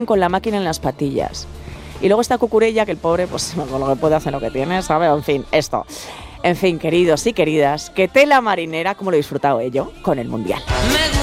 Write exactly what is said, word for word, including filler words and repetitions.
con la máquina en las patillas. Y luego está Cucurella, que el pobre, pues con lo que puede hacer lo que tiene, ¿sabes? En fin, esto. En fin, queridos y queridas, que tela marinera, como lo he disfrutado ello con el Mundial.